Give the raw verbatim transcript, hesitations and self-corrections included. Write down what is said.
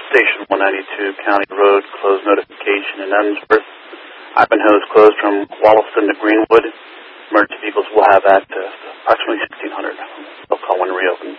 Station one ninety-two, County Road, closed notification in Unsworth. Ivanhoe is closed from Wollaston to Greenwood. Emergency vehicles will have access to approximately sixteen hundred. They'll call when reopened.